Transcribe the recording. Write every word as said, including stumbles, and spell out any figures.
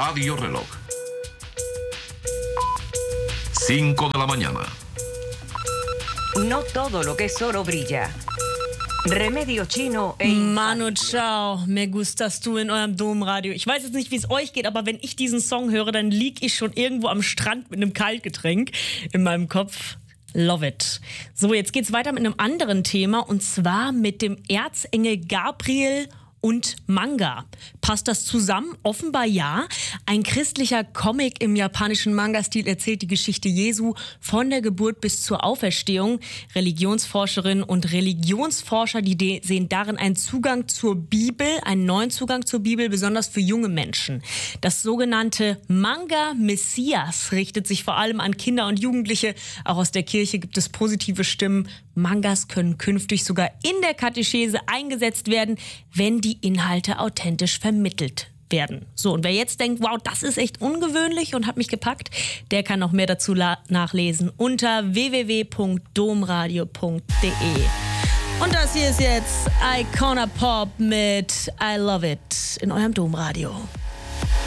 Radio Reloj. cinco de la mañana. No todo lo que es oro brilla. Remedio Chino e Manu Chao, me gustas du in eurem Domradio. Ich weiß jetzt nicht, wie es euch geht, aber wenn ich diesen Song höre, dann lieg ich schon irgendwo am Strand mit einem Kaltgetränk in meinem Kopf. Love it. So, jetzt geht's weiter mit einem anderen Thema und zwar mit dem Erzengel Gabriel und Manga. Passt das zusammen? Offenbar ja. Ein christlicher Comic im japanischen Manga-Stil erzählt die Geschichte Jesu von der Geburt bis zur Auferstehung. Religionsforscherinnen und Religionsforscher, die sehen darin einen Zugang zur Bibel, einen neuen Zugang zur Bibel, besonders für junge Menschen. Das sogenannte Manga-Messias richtet sich vor allem an Kinder und Jugendliche. Auch aus der Kirche gibt es positive Stimmen. Mangas können künftig sogar in der Katechese eingesetzt werden, wenn die Inhalte authentisch vermittelt werden. So, und wer jetzt denkt, wow, das ist echt ungewöhnlich und hat mich gepackt, der kann noch mehr dazu la- nachlesen unter w w w punkt domradio punkt d e. Und das hier ist jetzt Icona Pop mit I Love It in eurem Domradio.